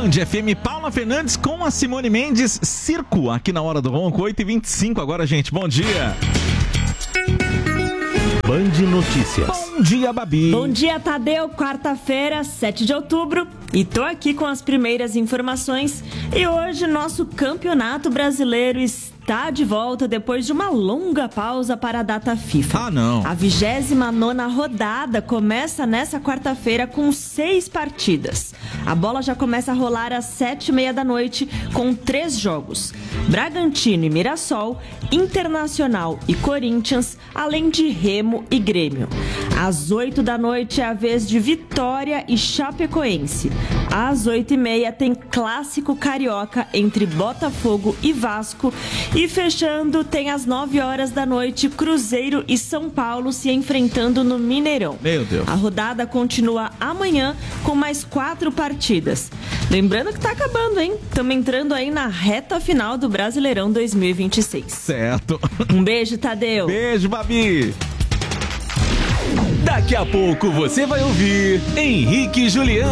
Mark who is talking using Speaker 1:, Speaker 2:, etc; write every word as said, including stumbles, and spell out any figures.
Speaker 1: Band F M, Paula Fernandes com a Simone Mendes, Circo, aqui na Hora do Ronco, oito e vinte e cinco agora, gente. Bom dia.
Speaker 2: Band Notícias.
Speaker 1: Bom dia, Babi.
Speaker 3: Bom dia, Tadeu. Quarta-feira, sete de outubro. E tô aqui com as primeiras informações. E hoje nosso Campeonato Brasileiro está de volta depois de uma longa pausa para a data FIFA.
Speaker 1: Ah, não.
Speaker 3: A vigésima nona rodada começa nessa quarta-feira com seis partidas. A bola já começa a rolar às sete e meia da noite com três jogos. Bragantino e Mirassol, Internacional e Corinthians, além de Remo e Grêmio. Às oito da noite é a vez de Vitória e Chapecoense. Às oito e meia tem clássico carioca entre Botafogo e Vasco. E fechando, tem às nove horas da noite Cruzeiro e São Paulo se enfrentando no Mineirão.
Speaker 1: Meu Deus.
Speaker 3: A rodada continua amanhã com mais quatro partidas. Lembrando que tá acabando, hein? Estamos entrando aí na reta final do Brasileirão dois mil e vinte e seis.
Speaker 1: Certo.
Speaker 3: Um beijo, Tadeu.
Speaker 1: Beijo, Babi.
Speaker 2: Daqui a pouco você vai ouvir Henrique e Juliano.